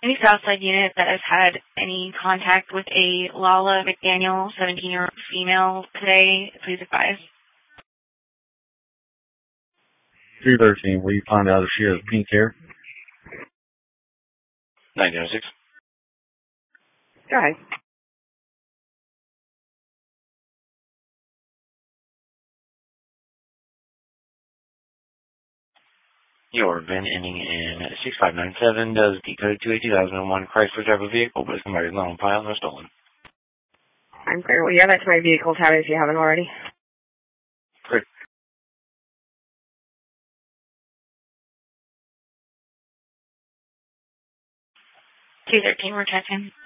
Any Southside unit that has had any contact with a Lala McDaniel, 17-year-old female today, please advise. 313, will you find out if she has pink hair? 906. Go ahead. Your VIN ending in 6597 does decode to a 2001 Chrysler type of vehicle, but it's somebody's loan file or stolen. I'm clear. Well, yeah, that's my vehicle tab if you haven't already. Great. 213, we're checking.